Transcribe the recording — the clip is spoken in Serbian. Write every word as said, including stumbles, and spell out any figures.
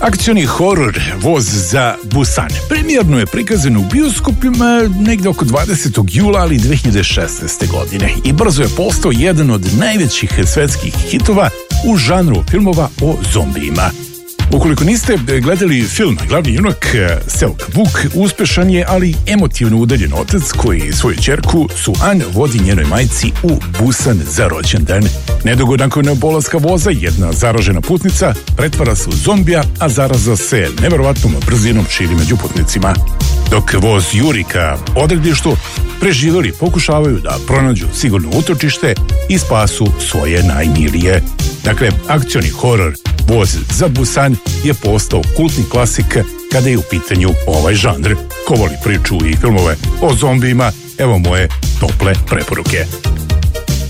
Akcioni horor Voz za Busan premijerno je prikazan u bioskopima negde oko dvadesetog jula ali dve hiljade šesnaeste. godine i brzo je postao jedan od najvećih svetskih hitova u žanru filmova o zombijima. Ukoliko niste gledali film, glavni junak Seok Wook uspešan je, ali emotivno udaljen otac koji svoju ćerku Su-an vodi njenoj majci u Busan za rođendan. Nedugo nakon polaska voza, jedna zaražena putnica pretvara se u zombija, a zaraza se neverovatnom brzinom širi među putnicima. Dok voz juri ka odredištu, preživjeli pokušavaju da pronađu sigurno utočište i spasu svoje najmilije. Dakle, akcioni horor Voz za Busan je postao kultni klasik kada je u pitanju ovaj žanr. Ko voli priču i filmove o zombijima, evo moje tople preporuke.